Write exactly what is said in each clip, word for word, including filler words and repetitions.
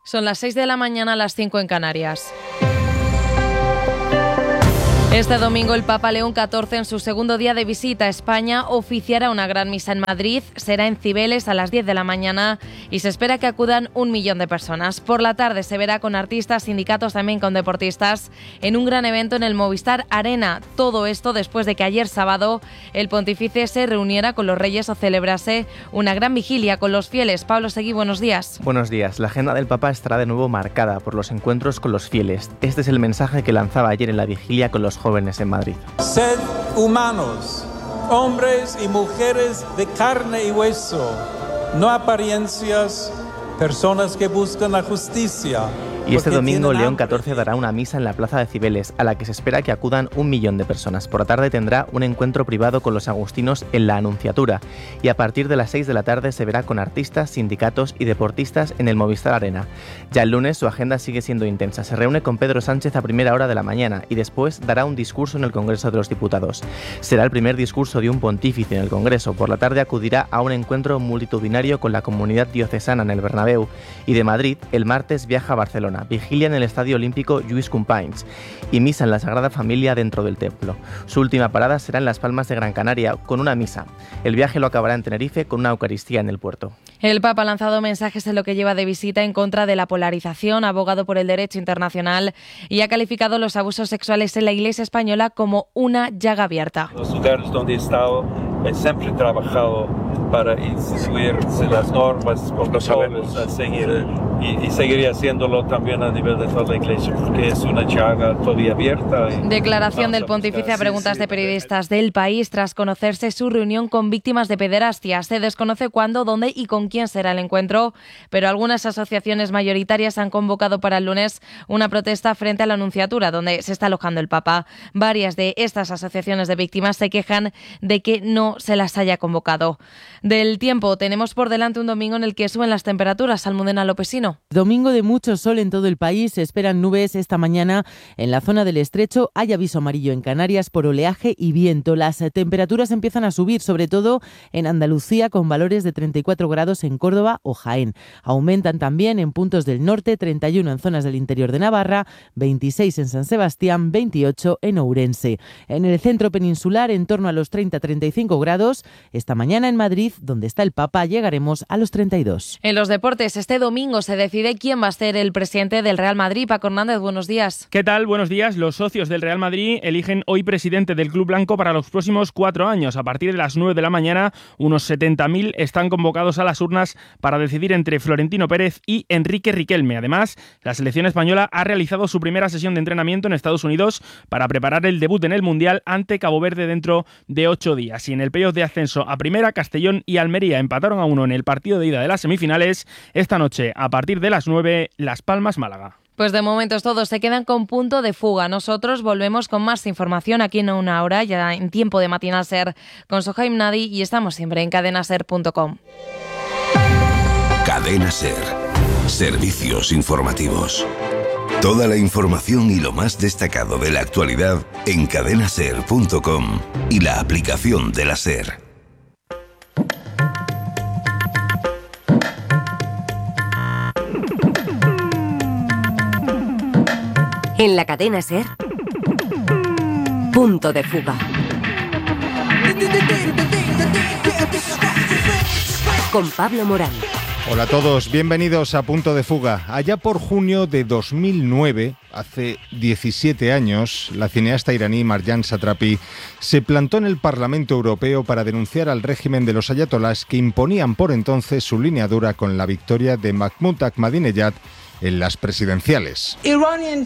Son las seis de la mañana, las cinco en Canarias. Este domingo el Papa León catorce, en su segundo día de visita a España, oficiará una gran misa en Madrid. Será en Cibeles a las diez de la mañana y se espera que acudan un millón de personas. Por la tarde se verá con artistas, sindicatos, también con deportistas, en un gran evento en el Movistar Arena. Todo esto después de que ayer sábado el pontífice se reuniera con los reyes o celebrase una gran vigilia con los fieles. Pablo Seguí, buenos días. Buenos días. La agenda del Papa estará de nuevo marcada por los encuentros con los fieles. Este es el mensaje que lanzaba ayer en la vigilia con los jóvenes en Madrid. Sed humanos, hombres y mujeres de carne y hueso, no apariencias, personas que buscan la justicia. Y este domingo León catorce dará una misa en la plaza de Cibeles, a la que se espera que acudan un millón de personas. Por la tarde tendrá un encuentro privado con los agustinos en la Anunciatura y a partir de las seis de la tarde se verá con artistas, sindicatos y deportistas en el Movistar Arena. Ya el lunes su agenda sigue siendo intensa. Se reúne con Pedro Sánchez a primera hora de la mañana y después dará un discurso en el Congreso de los Diputados. Será el primer discurso de un pontífice en el Congreso. Por la tarde acudirá a un encuentro multitudinario con la comunidad diocesana en el Bernabéu y de Madrid el martes viaja a Barcelona. Vigilia en el Estadio Olímpico Lluís Companys y misa en la Sagrada Familia dentro del templo. Su última parada será en Las Palmas de Gran Canaria con una misa. El viaje lo acabará en Tenerife con una Eucaristía en el puerto. El Papa ha lanzado mensajes en lo que lleva de visita en contra de la polarización, ha abogado por el derecho internacional y ha calificado los abusos sexuales en la Iglesia española como una llaga abierta. Los lugares donde he estado he siempre trabajado para instituir las normas, protocolos a seguir y, y seguiría haciéndolo también a nivel de toda la Iglesia, porque es una llaga todavía abierta. Y Declaración del pontífice a preguntas sí, sí, de periodistas del País tras conocerse su reunión con víctimas de pederastia. Se desconoce cuándo, dónde y con quién será el encuentro, pero algunas asociaciones mayoritarias han convocado para el lunes una protesta frente a la Anunciatura, donde se está alojando el Papa. Varias de estas asociaciones de víctimas se quejan de que no se las haya convocado. Del tiempo, tenemos por delante un domingo en el que suben las temperaturas. Almudena Lopesino. Domingo de mucho sol en todo el país. Se esperan nubes esta mañana en la zona del Estrecho. Hay aviso amarillo en Canarias por oleaje y viento. Las temperaturas empiezan a subir, sobre todo en Andalucía, con valores de treinta y cuatro grados en Córdoba o Jaén. Aumentan también en puntos del norte, treinta y uno en zonas del interior de Navarra, veintiséis en San Sebastián, veintiocho en Ourense. En el centro peninsular, en torno a los treinta a treinta y cinco grados. Esta mañana en Madrid, donde está el Papa, llegaremos a los treinta y dos. En los deportes, este domingo se decide quién va a ser el presidente del Real Madrid. Paco Hernández, buenos días. ¿Qué tal? Buenos días. Los socios del Real Madrid eligen hoy presidente del Club Blanco para los próximos cuatro años. A partir de las nueve de la mañana, unos setenta mil están convocados a las urnas para decidir entre Florentino Pérez y Enrique Riquelme. Además, la selección española ha realizado su primera sesión de entrenamiento en Estados Unidos para preparar el debut en el Mundial ante Cabo Verde dentro de ocho días. Y en el playoff de ascenso a Primera, Castellón y Almería empataron a uno en el partido de ida de las semifinales. Esta noche, a partir de las nueve, Las Palmas, Málaga. Pues de momento todos se quedan con punto de fuga. Nosotros volvemos con más información aquí en una hora, ya en tiempo de Matinal Ser, con Sohaim Nadi, y estamos siempre en cadena ser punto com. Cadena Ser. Servicios informativos. Toda la información y lo más destacado de la actualidad en cadena ser punto com y la aplicación de la SER. En la cadena SER, punto de fuga. Con Pablo Morán. Hola a todos, bienvenidos a Punto de Fuga. Allá por junio de dos mil nueve, hace diecisiete años, la cineasta iraní Marjan Satrapi se plantó en el Parlamento Europeo para denunciar al régimen de los ayatolás que imponían por entonces su línea dura con la victoria de Mahmoud Ahmadinejad en las presidenciales. El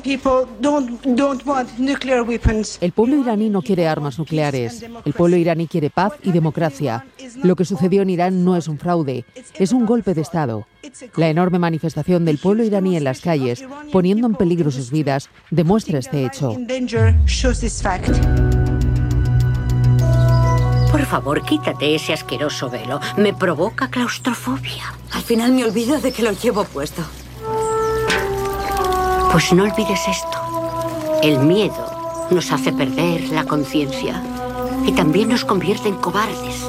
pueblo iraní no quiere armas nucleares. El pueblo iraní quiere paz y democracia. Lo que sucedió en Irán no es un fraude, es un golpe de Estado. La enorme manifestación del pueblo iraní en las calles, poniendo en peligro sus vidas, demuestra este hecho. Por favor, quítate ese asqueroso velo. Me provoca claustrofobia. Al final me olvido de que lo llevo puesto. Pues no olvides esto. El miedo nos hace perder la conciencia y también nos convierte en cobardes.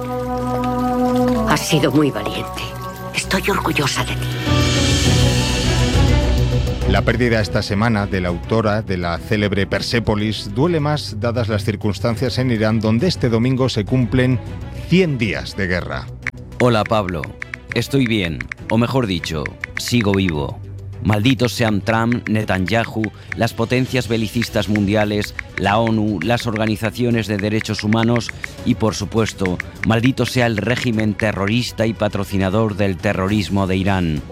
Has sido muy valiente. Estoy orgullosa de ti. La pérdida esta semana de la autora de la célebre Persépolis duele más dadas las circunstancias en Irán, donde este domingo se cumplen cien días de guerra. Hola Pablo, estoy bien, o mejor dicho, sigo vivo. Malditos sean Trump, Netanyahu, las potencias belicistas mundiales, la ONU, las organizaciones de derechos humanos y, por supuesto, maldito sea el régimen terrorista y patrocinador del terrorismo de Irán.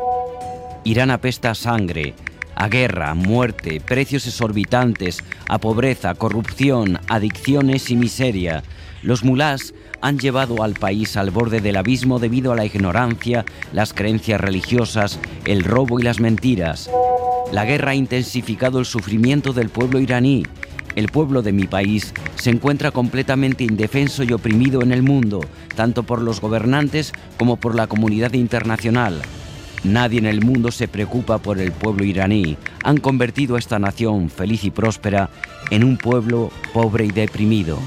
Irán apesta a sangre, a guerra, muerte, precios exorbitantes, a pobreza, corrupción, adicciones y miseria. Los mulás han llevado al país al borde del abismo debido a la ignorancia, las creencias religiosas, el robo y las mentiras. La guerra ha intensificado el sufrimiento del pueblo iraní. El pueblo de mi país se encuentra completamente indefenso y oprimido en el mundo, tanto por los gobernantes como por la comunidad internacional. Nadie en el mundo se preocupa por el pueblo iraní. Han convertido a esta nación feliz y próspera en un pueblo pobre y deprimido.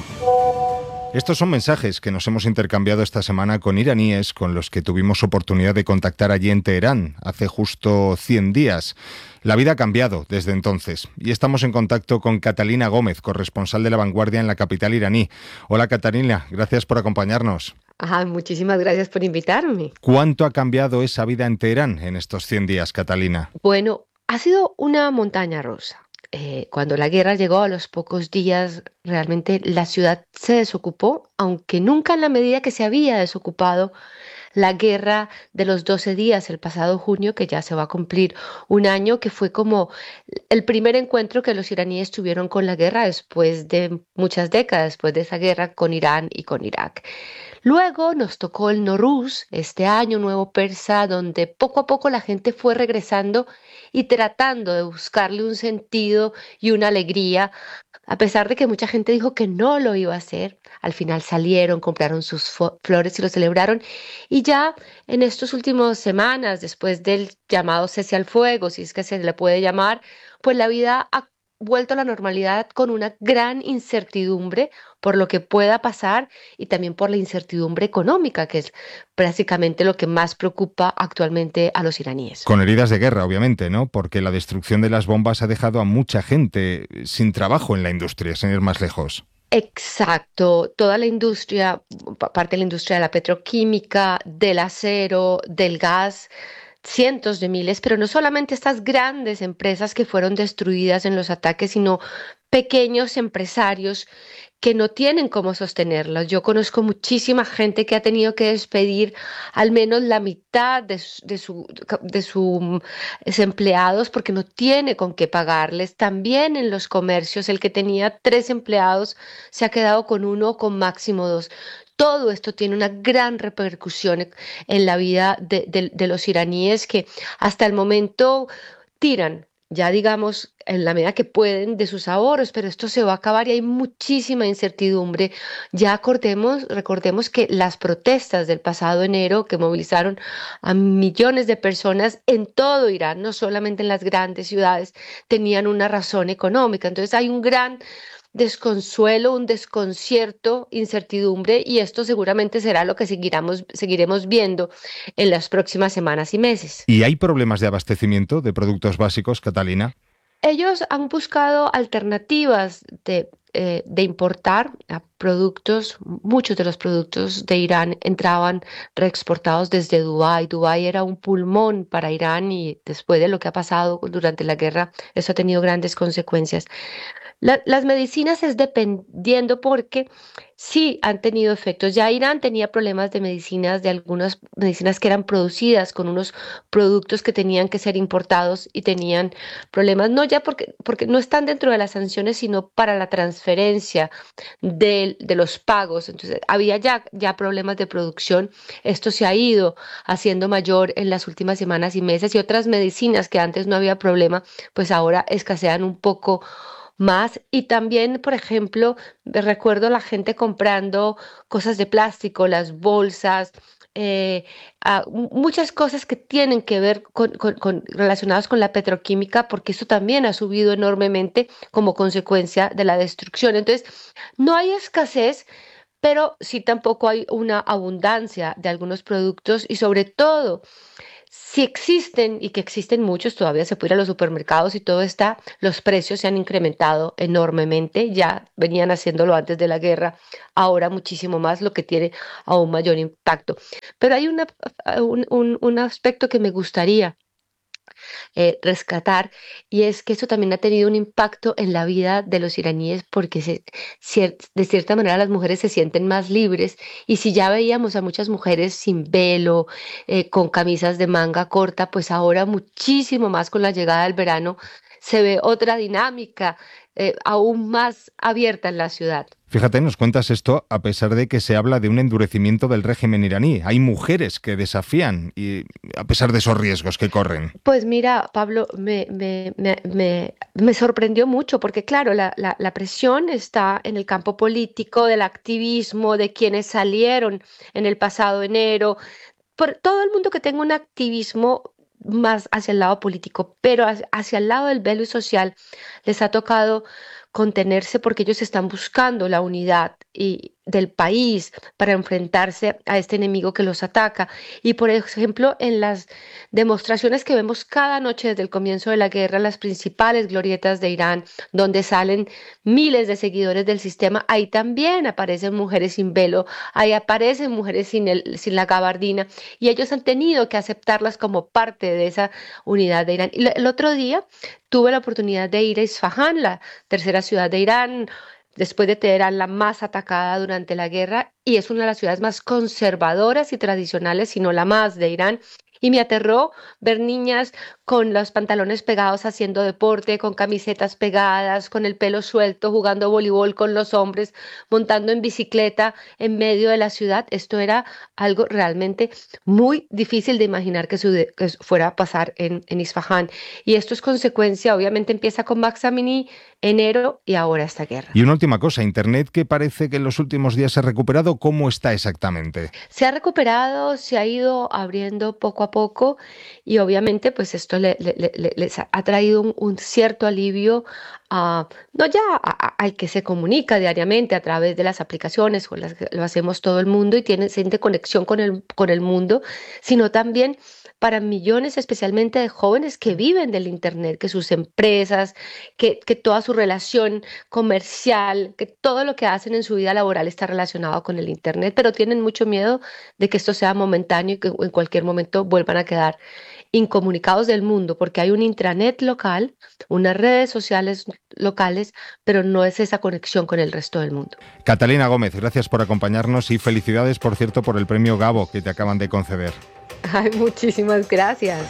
Estos son mensajes que nos hemos intercambiado esta semana con iraníes con los que tuvimos oportunidad de contactar allí en Teherán hace justo cien días. La vida ha cambiado desde entonces y estamos en contacto con Catalina Gómez, corresponsal de La Vanguardia en la capital iraní. Hola Catalina, gracias por acompañarnos. Ah, muchísimas gracias por invitarme. ¿Cuánto ha cambiado esa vida en Teherán en estos cien días, Catalina? Bueno, ha sido una montaña rusa. Eh, cuando la guerra llegó a los pocos días, realmente la ciudad se desocupó, aunque nunca en la medida que se había desocupado la guerra de los doce días el pasado junio, que ya se va a cumplir un año, que fue como el primer encuentro que los iraníes tuvieron con la guerra después de muchas décadas, después de esa guerra con Irán y con Irak. Luego nos tocó el Nowruz, este año nuevo persa, donde poco a poco la gente fue regresando y tratando de buscarle un sentido y una alegría, a pesar de que mucha gente dijo que no lo iba a hacer. Al final salieron, compraron sus flores y lo celebraron. Y ya en estas últimas semanas, después del llamado cese al fuego, si es que se le puede llamar, pues la vida ha vuelto a la normalidad con una gran incertidumbre por lo que pueda pasar y también por la incertidumbre económica, que es prácticamente lo que más preocupa actualmente a los iraníes. Con heridas de guerra, obviamente, ¿no? Porque la destrucción de las bombas ha dejado a mucha gente sin trabajo en la industria, sin ir más lejos. Exacto, toda la industria, parte de la industria de la petroquímica, del acero, del gas, cientos de miles, pero no solamente estas grandes empresas que fueron destruidas en los ataques, sino pequeños empresarios que no tienen cómo sostenerlas. Yo conozco muchísima gente que ha tenido que despedir al menos la mitad de, su, de, su, de sus empleados porque no tiene con qué pagarles. También en los comercios, el que tenía tres empleados se ha quedado con uno o con máximo dos. Todo esto tiene una gran repercusión en la vida de, de, de los iraníes que hasta el momento tiran, ya digamos, en la medida que pueden de sus ahorros, pero esto se va a acabar y hay muchísima incertidumbre. Ya acordemos, recordemos que las protestas del pasado enero que movilizaron a millones de personas en todo Irán, no solamente en las grandes ciudades, tenían una razón económica. Entonces hay un gran desconsuelo, un desconcierto, incertidumbre, y esto seguramente será lo que seguiremos, seguiremos viendo en las próximas semanas y meses. ¿Y hay problemas de abastecimiento de productos básicos, Catalina? Ellos han buscado alternativas de, eh, de importar a productos. Muchos de los productos de Irán entraban reexportados desde Dubái. Dubái era un pulmón para Irán y después de lo que ha pasado durante la guerra, eso ha tenido grandes consecuencias. La, las medicinas es dependiendo porque sí han tenido efectos. Ya Irán tenía problemas de medicinas, de algunas medicinas que eran producidas con unos productos que tenían que ser importados y tenían problemas, no ya porque, porque no están dentro de las sanciones, sino para la transferencia de, de los pagos. Entonces había ya, ya problemas de producción. Esto se ha ido haciendo mayor en las últimas semanas y meses, y otras medicinas que antes no había problema, pues ahora escasean un poco más. Y también, por ejemplo, recuerdo a la gente comprando cosas de plástico, las bolsas, eh, a, muchas cosas que tienen que ver con, con, con relacionadas con la petroquímica, porque eso también ha subido enormemente como consecuencia de la destrucción. Entonces, no hay escasez, pero sí tampoco hay una abundancia de algunos productos, y sobre todo si existen, y que existen muchos, todavía se puede ir a los supermercados y todo está, los precios se han incrementado enormemente, ya venían haciéndolo antes de la guerra, ahora muchísimo más, lo que tiene aún mayor impacto. Pero hay una, un, un, un aspecto que me gustaría Eh, rescatar, y es que esto también ha tenido un impacto en la vida de los iraníes porque se, cier- de cierta manera las mujeres se sienten más libres, y si ya veíamos a muchas mujeres sin velo, eh, con camisas de manga corta, pues ahora muchísimo más con la llegada del verano se ve otra dinámica eh, aún más abierta en la ciudad. Fíjate, nos cuentas esto a pesar de que se habla de un endurecimiento del régimen iraní. Hay mujeres que desafían y a pesar de esos riesgos que corren. Pues mira, Pablo, me, me, me, me, me sorprendió mucho porque claro, la, la, la presión está en el campo político, del activismo, de quienes salieron en el pasado enero, por todo el mundo que tenga un activismo más hacia el lado político, pero hacia, hacia el lado del velo social les ha tocado contenerse porque ellos están buscando la unidad y del país para enfrentarse a este enemigo que los ataca. Y por ejemplo, en las demostraciones que vemos cada noche desde el comienzo de la guerra, en las principales glorietas de Irán, donde salen miles de seguidores del sistema, ahí también aparecen mujeres sin velo, ahí aparecen mujeres sin, el, sin la gabardina, y ellos han tenido que aceptarlas como parte de esa unidad de Irán. Y el otro día tuve la oportunidad de ir a Isfahán, la tercera ciudad de Irán, después de Teherán, la más atacada durante la guerra, y es una de las ciudades más conservadoras y tradicionales, si no la más, de Irán. Y me aterró ver niñas con los pantalones pegados haciendo deporte, con camisetas pegadas, con el pelo suelto, jugando voleibol con los hombres, montando en bicicleta en medio de la ciudad. Esto era algo realmente muy difícil de imaginar que, su, que fuera a pasar en, en Isfahán. Y esto es consecuencia, obviamente empieza con Mahsa Amini, enero, y ahora esta guerra. Y una última cosa, Internet, que parece que en los últimos días se ha recuperado, ¿cómo está exactamente? Se ha recuperado, se ha ido abriendo poco a poco, y obviamente pues esto le, le, le, les ha traído un, un cierto alivio a, no ya a, a, al que se comunica diariamente a través de las aplicaciones con las que lo hacemos todo el mundo y tiene, siente conexión con el, con el mundo, sino también para millones especialmente de jóvenes que viven del Internet, que sus empresas, que, que toda su relación comercial, que todo lo que hacen en su vida laboral está relacionado con el Internet, pero tienen mucho miedo de que esto sea momentáneo y que en cualquier momento vuelvan a quedar incomunicados del mundo, porque hay un intranet local, unas redes sociales locales, pero no es esa conexión con el resto del mundo. Catalina Gómez, gracias por acompañarnos y felicidades, por cierto, por el premio Gabo que te acaban de conceder. Ay, muchísimas gracias.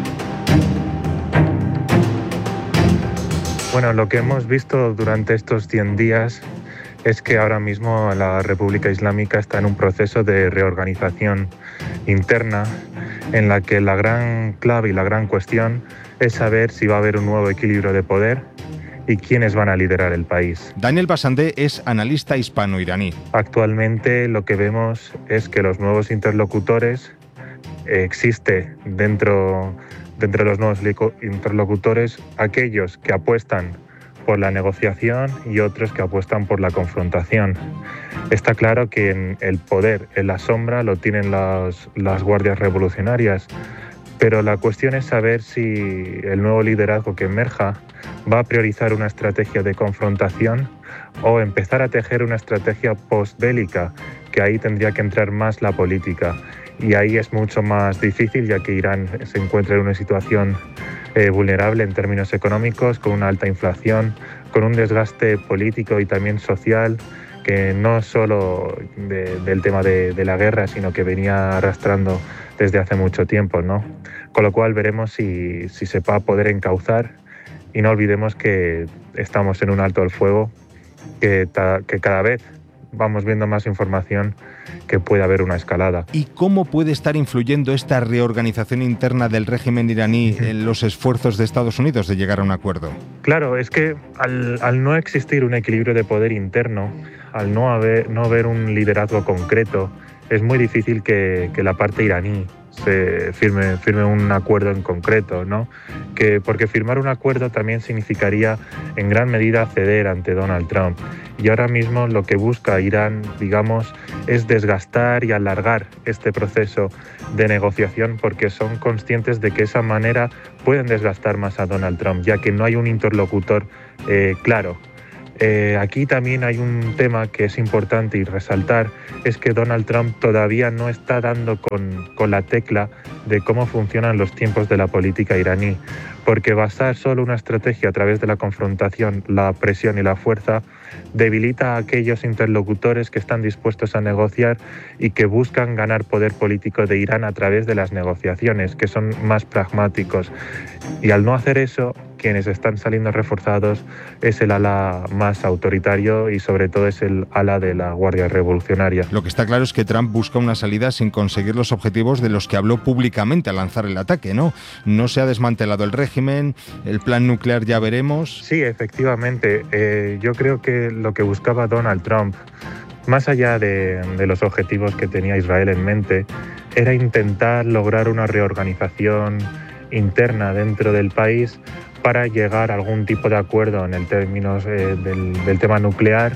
Bueno, lo que hemos visto durante estos cien días es que ahora mismo la República Islámica está en un proceso de reorganización interna en la que la gran clave y la gran cuestión es saber si va a haber un nuevo equilibrio de poder y quiénes van a liderar el país. Daniel Basandé es analista hispano-iraní. Actualmente lo que vemos es que los nuevos interlocutores eh, existe dentro, dentro de los nuevos interlocutores aquellos que apuestan por la negociación y otros que apuestan por la confrontación. Está claro que en el poder en la sombra lo tienen las, las guardias revolucionarias, pero la cuestión es saber si el nuevo liderazgo que emerja va a priorizar una estrategia de confrontación o empezar a tejer una estrategia postbélica, que ahí tendría que entrar más la política. Y ahí es mucho más difícil, ya que Irán se encuentra en una situación eh, vulnerable en términos económicos, con una alta inflación, con un desgaste político y también social, que no solo de, del tema de, de la guerra, sino que venía arrastrando desde hace mucho tiempo, ¿no? Con lo cual veremos si, si se va a poder encauzar, y no olvidemos que estamos en un alto el fuego, que, ta, que cada vez vamos viendo más información que puede haber una escalada. ¿Y cómo puede estar influyendo esta reorganización interna del régimen iraní en los esfuerzos de Estados Unidos de llegar a un acuerdo? Claro, es que al, al no existir un equilibrio de poder interno, al no haber, no haber un liderazgo concreto, es muy difícil que, que la parte iraní se firme, firme un acuerdo en concreto, ¿no? Que, porque firmar un acuerdo también significaría en gran medida ceder ante Donald Trump. Y ahora mismo lo que busca Irán, digamos, es desgastar y alargar este proceso de negociación porque son conscientes de que de esa manera pueden desgastar más a Donald Trump, ya que no hay un interlocutor eh, claro. Eh, aquí también hay un tema que es importante y resaltar, es que Donald Trump todavía no está dando con, con la tecla de cómo funcionan los tiempos de la política iraní, porque basar solo una estrategia a través de la confrontación, la presión y la fuerza debilita a aquellos interlocutores que están dispuestos a negociar y que buscan ganar poder político de Irán a través de las negociaciones, que son más pragmáticos. Y al no hacer eso, quienes están saliendo reforzados es el ala más autoritario y sobre todo es el ala de la Guardia Revolucionaria. Lo que está claro es que Trump busca una salida sin conseguir los objetivos de los que habló públicamente al lanzar el ataque, ¿no? No se ha desmantelado el régimen, el plan nuclear ya veremos. Sí, efectivamente. Eh, yo creo que lo que buscaba Donald Trump, más allá de, de los objetivos que tenía Israel en mente, era intentar lograr una reorganización interna dentro del país para llegar a algún tipo de acuerdo en el términos eh, del, del tema nuclear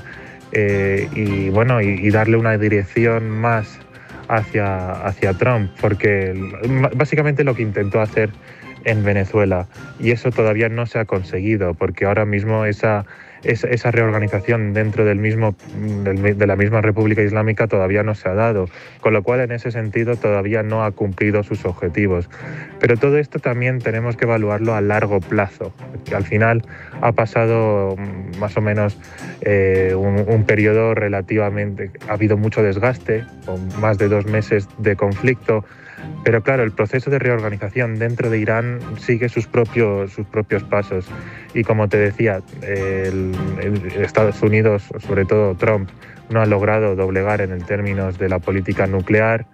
eh, y bueno y, y darle una dirección más hacia, hacia Trump, porque básicamente lo que intentó hacer en Venezuela, y eso todavía no se ha conseguido, porque ahora mismo esa, esa, esa reorganización dentro del mismo, del, de la misma República Islámica todavía no se ha dado, con lo cual en ese sentido todavía no ha cumplido sus objetivos. Pero todo esto también tenemos que evaluarlo a largo plazo, que al final ha pasado más o menos eh, un, un periodo relativamente, ha habido mucho desgaste, con más de dos meses de conflicto. Pero claro, el proceso de reorganización dentro de Irán sigue sus propios, sus propios pasos. Y como te decía, el, el Estados Unidos, sobre todo Trump, no ha logrado doblegar en el términos de la política nuclear.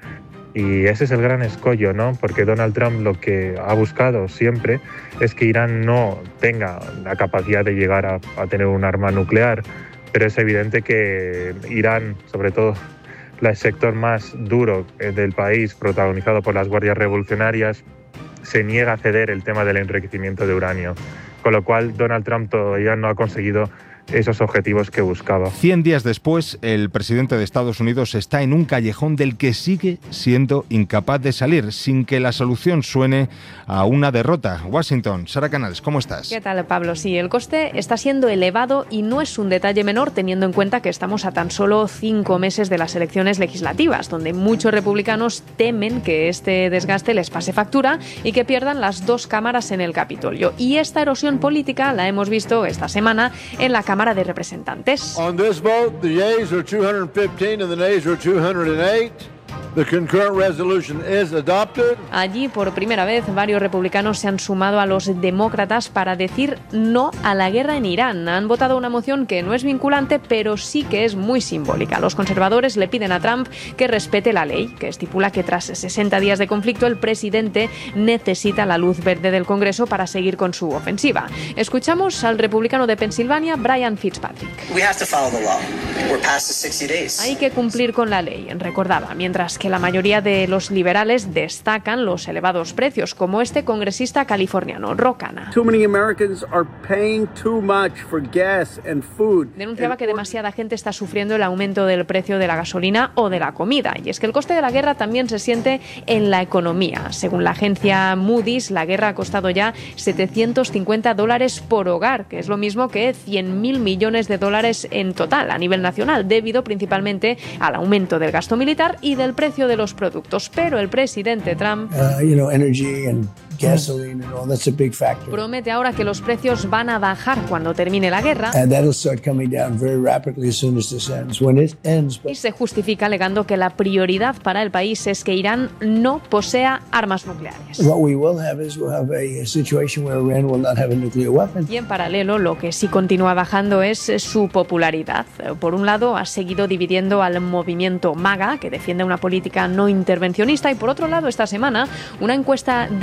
Y ese es el gran escollo, ¿no? Porque Donald Trump lo que ha buscado siempre es que Irán no tenga la capacidad de llegar a, a tener un arma nuclear. Pero es evidente que Irán, sobre todo el sector más duro del país, protagonizado por las guardias revolucionarias, se niega a ceder el tema del enriquecimiento de uranio, con lo cual Donald Trump todavía no ha conseguido esos objetivos que buscaba. Cien días después, el presidente de Estados Unidos está en un callejón del que sigue siendo incapaz de salir, sin que la solución suene a una derrota. Washington, Sara Canals, ¿cómo estás? ¿Qué tal, Pablo? Sí, el coste está siendo elevado y no es un detalle menor teniendo en cuenta que estamos a tan solo cinco meses de las elecciones legislativas, donde muchos republicanos temen que este desgaste les pase factura y que pierdan las dos cámaras en el Capitolio. Y esta erosión política la hemos visto esta semana en la Cámara de Representantes. On this vote, the yeas are two hundred fifteen and the nays are two hundred eight. The concurrent resolution is adopted. Allí, por primera vez, varios republicanos se han sumado a los demócratas para decir no a la guerra en Irán. Han votado una moción que no es vinculante, pero sí que es muy simbólica. Los conservadores le piden a Trump que respete la ley, que estipula que tras sesenta días de conflicto el presidente necesita la luz verde del Congreso para seguir con su ofensiva. Escuchamos al republicano de Pensilvania, Brian Fitzpatrick. We have to follow the law. We're past the sixty days. Hay que cumplir con la ley, recordaba, mientras que la mayoría de los liberales destacan los elevados precios, como este congresista californiano, Ro Khanna. Too many Americans are paying too much for gas and food. Denunciaba que demasiada gente está sufriendo el aumento del precio de la gasolina o de la comida, y es que el coste de la guerra también se siente en la economía. Según la agencia Moody's, la guerra ha costado ya setecientos cincuenta dólares por hogar, que es lo mismo que cien mil millones de dólares en total a nivel nacional, debido principalmente al aumento del gasto militar y del precio de los productos. Pero el presidente Trump uh, you know, energy and gasoline and all, that's a big factor. Promete ahora que los precios van a bajar cuando termine la guerra. And that'll start coming down very rapidly as soon as this ends. When it ends. Y se justifica alegando que la prioridad para el país es que Irán no posea armas nucleares. What we will have is we'll have a situation where Iran will not have a nuclear weapon. Y en paralelo, lo que sí continúa bajando es su popularidad. Por un lado, ha seguido dividiendo al movimiento MAGA, que defiende una política no intervencionista, y por otro lado, esta semana, una encuesta de The Economist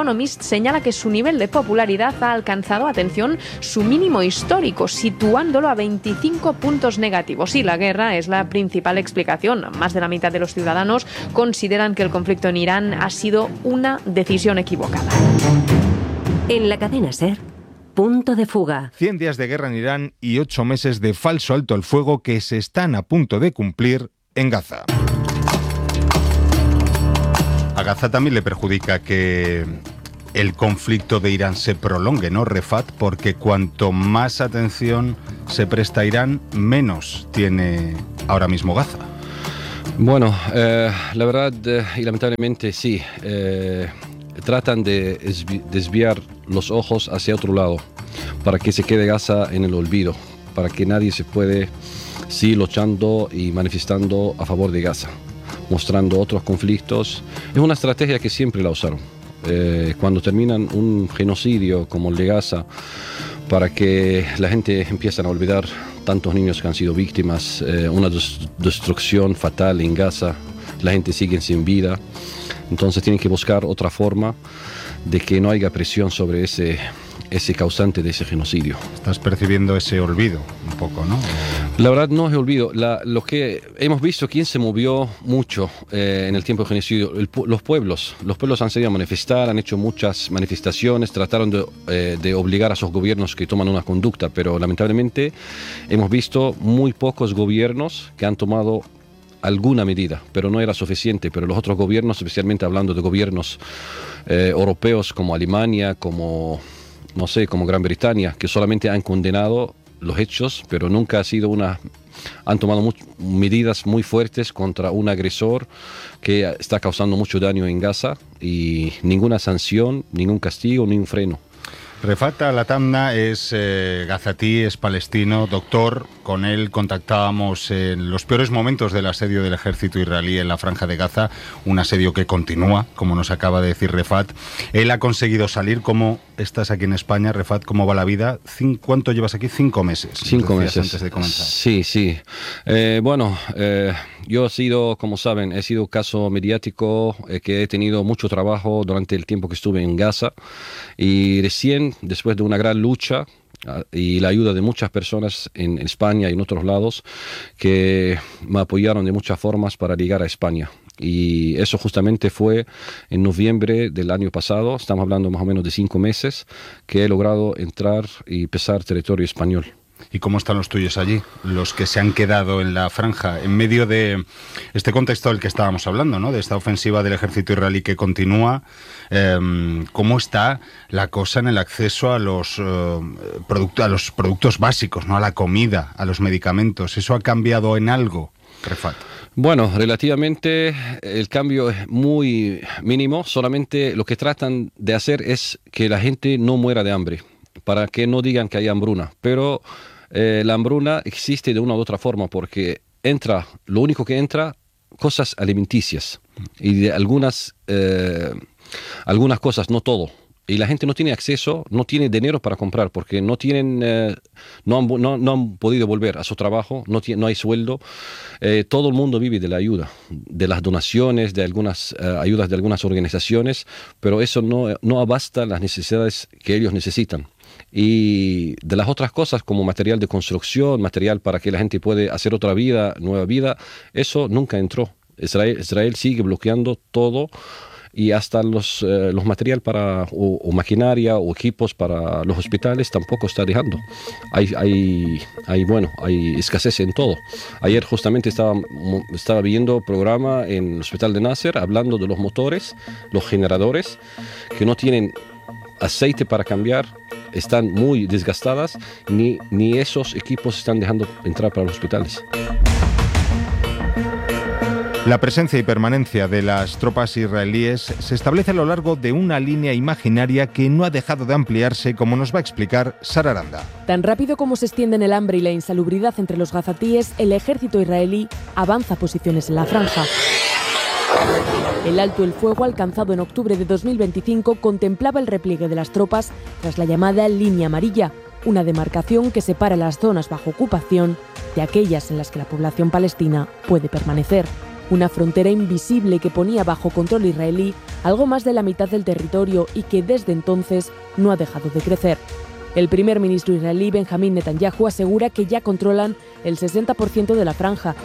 Economist señala que su nivel de popularidad ha alcanzado, atención, su mínimo histórico, situándolo a veinticinco puntos negativos. Y la guerra es la principal explicación. Más de la mitad de los ciudadanos consideran que el conflicto en Irán ha sido una decisión equivocada. En la cadena SER, punto de fuga. cien días de guerra en Irán y ocho meses de falso alto el fuego que se están a punto de cumplir en Gaza. A Gaza también le perjudica que el conflicto de Irán se prolongue, ¿no, Refat? Porque cuanto más atención se presta a Irán, menos tiene ahora mismo Gaza. Bueno, eh, la verdad eh, y lamentablemente sí. Eh, tratan de desviar los ojos hacia otro lado para que se quede Gaza en el olvido, para que nadie se puede seguir luchando y manifestando a favor de Gaza, mostrando otros conflictos. Es una estrategia que siempre la usaron. Eh, cuando terminan un genocidio como el de Gaza, para que la gente empiece a olvidar tantos niños que han sido víctimas, eh, una des- destrucción fatal en Gaza, la gente sigue sin vida. Entonces tienen que buscar otra forma de que no haya presión sobre ese, ese causante de ese genocidio. Estás percibiendo ese olvido un poco, ¿no? La verdad no es olvido. La, lo que hemos visto, quién se movió mucho eh, en el tiempo del genocidio, el, los pueblos. Los pueblos han salido a manifestar, han hecho muchas manifestaciones, trataron de, eh, de obligar a sus gobiernos que toman una conducta, pero lamentablemente hemos visto muy pocos gobiernos que han tomado alguna medida, pero no era suficiente. Pero los otros gobiernos, especialmente hablando de gobiernos eh, europeos como Alemania, como, no sé, como Gran Bretaña, que solamente han condenado los hechos, pero nunca ha sido una... han tomado much, medidas muy fuertes contra un agresor que está causando mucho daño en Gaza, y ninguna sanción, ningún castigo, ni un freno. Refat Al-Atamna es eh, gazatí, es palestino, doctor. Con él contactábamos en los peores momentos del asedio del ejército israelí en la Franja de Gaza, un asedio que continúa, como nos acaba de decir Refat. Él ha conseguido salir. ¿Cómo estás aquí en España, Refat? ¿Cómo va la vida? ¿Cuánto llevas aquí? Cinco meses. Cinco meses. Antes de comenzar. Sí, sí. Eh, bueno, eh, yo he sido, como saben, he sido caso mediático, eh, que he tenido mucho trabajo durante el tiempo que estuve en Gaza, y recién, después de una gran lucha y la ayuda de muchas personas en España y en otros lados que me apoyaron de muchas formas para llegar a España. Y eso justamente fue en noviembre del año pasado, estamos hablando más o menos de cinco meses, que he logrado entrar y pisar territorio español. ¿Y cómo están los tuyos allí? Los que se han quedado en la franja, en medio de este contexto del que estábamos hablando, ¿no? De esta ofensiva del ejército israelí que continúa. Eh, ¿Cómo está la cosa en el acceso a los, eh, producto, a los productos básicos, ¿no? A la comida, a los medicamentos? ¿Eso ha cambiado en algo, Refat? Bueno, relativamente el cambio es muy mínimo. Solamente lo que tratan de hacer es que la gente no muera de hambre, para que no digan que hay hambruna. Pero eh, la hambruna existe de una u otra forma, porque entra, lo único que entra, cosas alimenticias, y de algunas, eh, algunas cosas, no todo. Y la gente no tiene acceso, no tiene dinero para comprar, porque no tienen, eh, no, han, no, no han podido volver a su trabajo, no, tiene, no hay sueldo. Eh, todo el mundo vive de la ayuda, de las donaciones, de algunas eh, ayudas de algunas organizaciones, pero eso no, no abasta las necesidades que ellos necesitan. Y de las otras cosas, como material de construcción, material para que la gente pueda hacer otra vida, nueva vida, eso nunca entró. Israel, Israel sigue bloqueando todo, y hasta los, eh, los materiales para, o, o maquinaria o equipos para los hospitales tampoco está dejando. Hay, hay, hay, bueno, hay escasez en todo. Ayer justamente estaba, estaba viendo programa en el Hospital de Nasser hablando de los motores, los generadores, que no tienen aceite para cambiar, están muy desgastadas, ni, ni esos equipos están dejando entrar para los hospitales. La presencia y permanencia de las tropas israelíes se establece a lo largo de una línea imaginaria que no ha dejado de ampliarse, como nos va a explicar Sara Aranda. Tan rápido como se extienden el hambre y la insalubridad entre los gazatíes, el ejército israelí avanza posiciones en la franja. El alto el fuego alcanzado en octubre de dos mil veinticinco contemplaba el repliegue de las tropas tras la llamada línea amarilla, una demarcación que separa las zonas bajo ocupación de aquellas en las que la población palestina puede permanecer. una frontera invisible que ponía bajo control israelí algo más de la mitad del territorio y que desde entonces no ha dejado de crecer. El primer ministro israelí Benjamín Netanyahu asegura que ya controlan el sesenta por ciento de la franja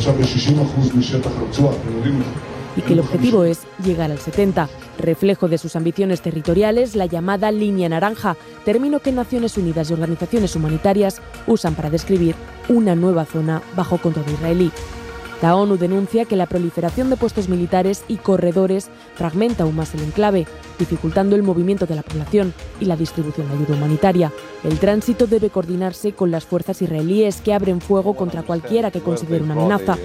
y que el objetivo es llegar al setenta por ciento. Reflejo de sus ambiciones territoriales, la llamada Línea Naranja, término que Naciones Unidas y organizaciones humanitarias usan para describir una nueva zona bajo control israelí. La ONU denuncia que la proliferación de puestos militares y corredores fragmenta aún más el enclave, dificultando el movimiento de la población y la distribución de ayuda humanitaria. El tránsito debe coordinarse con las fuerzas israelíes que abren fuego contra cualquiera que considere una amenaza.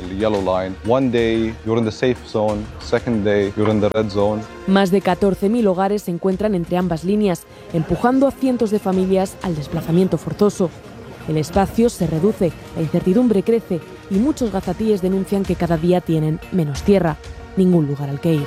Más de catorce mil hogares se encuentran entre ambas líneas, empujando a cientos de familias al desplazamiento forzoso. El espacio se reduce, la incertidumbre crece y muchos gazatíes denuncian que cada día tienen menos tierra, ningún lugar al que ir.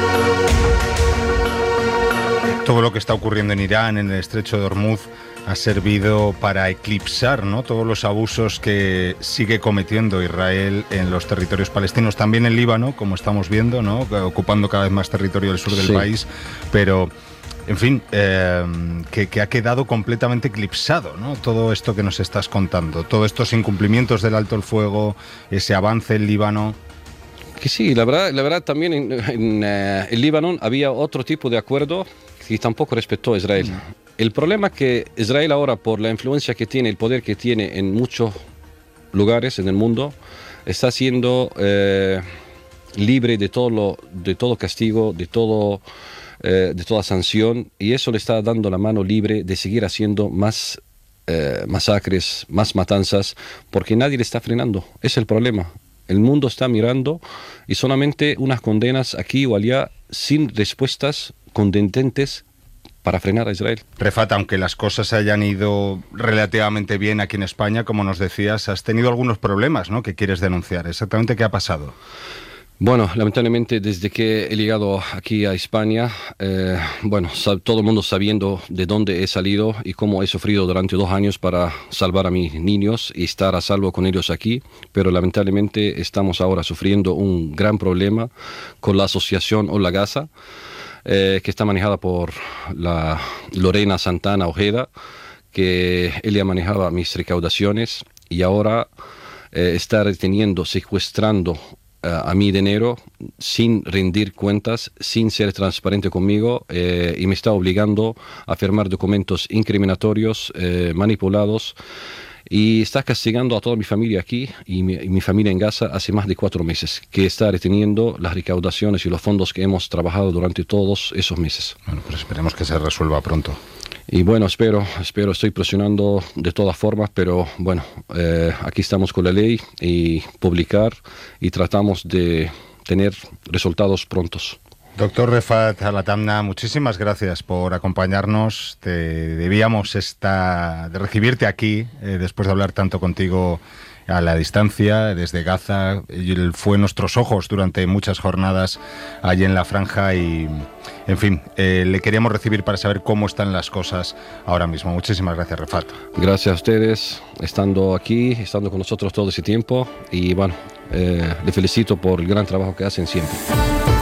Todo lo que está ocurriendo en Irán, en el estrecho de Hormuz, ha servido para eclipsar, ¿no?, todos los abusos que sigue cometiendo Israel en los territorios palestinos, también en Líbano, como estamos viendo, ¿no?, ocupando cada vez más territorio del sur del Sí. país, pero... En fin, eh, que, que ha quedado completamente eclipsado, ¿no?, todo esto que nos estás contando, todos estos incumplimientos del alto el fuego, ese avance en Líbano. Que sí, la verdad, la verdad también en, en eh, el Líbano había otro tipo de acuerdo que tampoco respetó a Israel. Mm. El problema es que Israel ahora, por la influencia que tiene, el poder que tiene en muchos lugares en el mundo, está siendo eh, libre de todo, lo, de todo castigo, de todo... Eh, de toda sanción, y eso le está dando la mano libre de seguir haciendo más eh, masacres, más matanzas, porque nadie le está frenando. Es el problema. El mundo está mirando y solamente unas condenas aquí o allá sin respuestas contundentes para frenar a Israel. Refat, aunque las cosas hayan ido relativamente bien aquí en España, como nos decías, has tenido algunos problemas, ¿no?, que quieres denunciar. ¿Exactamente qué ha pasado? Bueno, lamentablemente desde que he llegado aquí a España, eh, bueno, todo el mundo sabiendo de dónde he salido y cómo he sufrido durante dos años para salvar a mis niños y estar a salvo con ellos aquí, pero lamentablemente estamos ahora sufriendo un gran problema con la asociación Hola Gaza, eh, que está manejada por la Lorena Santana Ojeda, que ella manejaba mis recaudaciones y ahora eh, está reteniendo, secuestrando a mi dinero sin rendir cuentas, sin ser transparente conmigo, eh, y me está obligando a firmar documentos incriminatorios, eh, manipulados, y está castigando a toda mi familia aquí y mi, y mi familia en Gaza hace más de cuatro meses, que está reteniendo las recaudaciones y los fondos que hemos trabajado durante todos esos meses. Bueno, pues esperemos que se resuelva pronto. Y bueno, espero, espero, estoy presionando de todas formas, pero bueno, eh, aquí estamos con la ley y publicar y tratamos de tener resultados prontos. Doctor Refat Al-Atamna, muchísimas gracias por acompañarnos. Te debíamos esta, de recibirte aquí, eh, después de hablar tanto contigo a la distancia, desde Gaza. Él fue nuestros ojos durante muchas jornadas allí en la franja y, en fin, eh, le queríamos recibir para saber cómo están las cosas ahora mismo. Muchísimas gracias, Refat. Gracias a ustedes, estando aquí, estando con nosotros todo ese tiempo, y bueno, eh, le felicito por el gran trabajo que hacen siempre.